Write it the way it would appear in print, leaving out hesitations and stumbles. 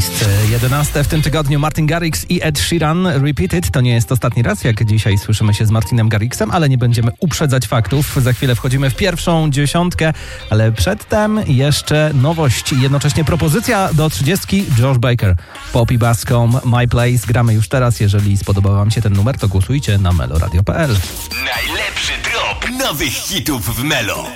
Playlist. 11 w tym tygodniu Martin Garrix i Ed Sheeran. Repeated. To nie jest ostatni raz, jak dzisiaj słyszymy się z Martinem Garrixem, ale nie będziemy uprzedzać faktów. Za chwilę wchodzimy w pierwszą dziesiątkę, ale przedtem jeszcze nowość. Jednocześnie propozycja do 30. Josh Baker. Poppy Bascom, My Place. Gramy już teraz. Jeżeli spodobał wam się ten numer, to głosujcie na meloradio.pl. Najlepszy drop nowych hitów w Melo.